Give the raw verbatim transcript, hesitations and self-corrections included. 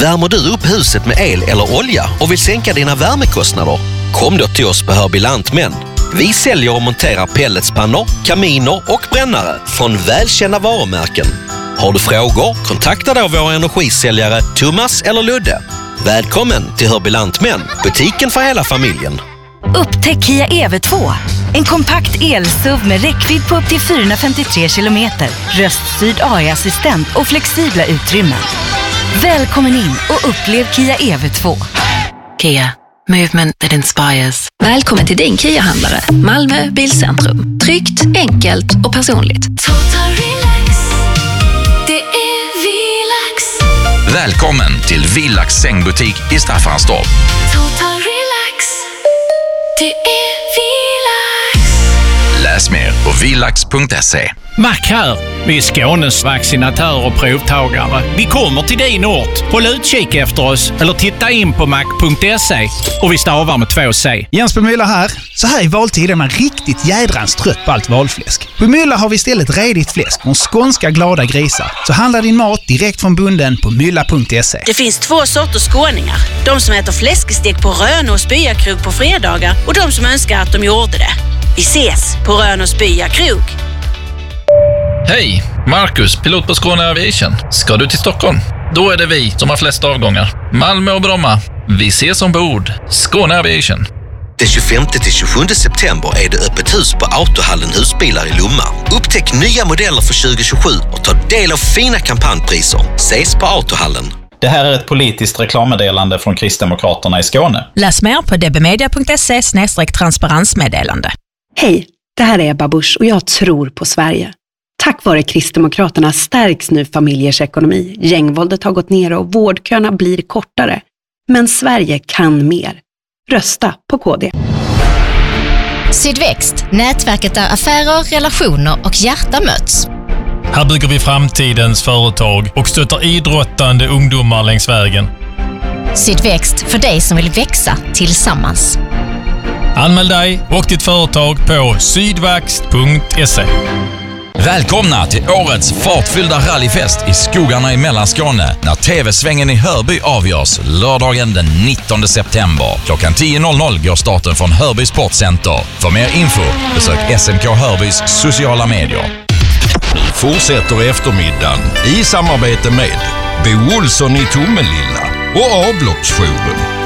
Värmer du upp huset med el eller olja och vill sänka dina värmekostnader? Kom då till oss på Hörby Lantmän. Vi säljer och monterar pelletspannor, kaminer och brännare från välkända varumärken. Har du frågor, kontakta då våra energisäljare Thomas eller Ludde. Välkommen till Hörby Lantmän, butiken för hela familjen. Upptäck Kia E V två. En kompakt el-S U V med räckvidd på upp till fyrahundrafemtiotre kilometer, röststyrd A I-assistent och flexibla utrymmen. Välkommen in och upplev Kia E V två. Kia. Movement that inspires. Välkommen till din Kia-handlare. Malmö Bilcentrum. Tryggt, enkelt och personligt. Total relax. Det är Vilax. Välkommen till Vilax sängbutik i Staffanstorp. Total relax. Det är Vilax. Läs mer på vilax punkt se. Mac här. Vi är Skånes vaccinatör och provtagare. Vi kommer till din ort. Håll utkik efter oss eller titta in på mac punkt se. Och vi stavar med två C. Jens Bemylla här. Så här i valtiden är man riktigt jädrans trött på allt valfläsk. På Mylla har vi istället redigt fläsk från skånska glada grisar. Så handla din mat direkt från bunden på mylla punkt se. Det finns två sorters skåningar. De som äter fläskestek på Rönne och Spyakrog på fredagar och de som önskar att de gjorde det. Vi ses på Rönne och Spyakrog. Hej, Marcus, pilot på Skåne Aviation. Ska du till Stockholm? Då är det vi som har flest avgångar. Malmö och Bromma. Vi ses ombord. Skåne Aviation. Den tjugofemte till tjugosjunde september är det öppet hus på Autohallen Husbilar i Lomma. Upptäck nya modeller för tjugo tjugosju och ta del av fina kampanjpriser. Ses på Autohallen. Det här är ett politiskt reklammeddelande från Kristdemokraterna i Skåne. Läs mer på dbmedia punkt se slash transparensmeddelande. Hej, det här är Ebba Busch och jag tror på Sverige. Tack vare Kristdemokraterna stärks nu familjers ekonomi. Gängvåldet har gått ner och vårdköerna blir kortare. Men Sverige kan mer. Rösta på K D. Sydväxt, nätverket där affärer, relationer och hjärta möts. Här bygger vi framtidens företag och stöttar idrottande ungdomar längs vägen. Sydväxt, för dig som vill växa tillsammans. Anmäl dig och ditt företag på sydväxt punkt se. Välkomna till årets fartfyllda rallyfest i skogarna i Mellanskåne när T V-svängen i Hörby avgörs lördagen den nittonde september. Klockan tio går starten från Hörby Sportcenter. För mer info besök S M K Hörbys sociala medier. Nu fortsätter eftermiddagen i samarbete med Bo Olsson i Tomelilla och Avloppsjouren.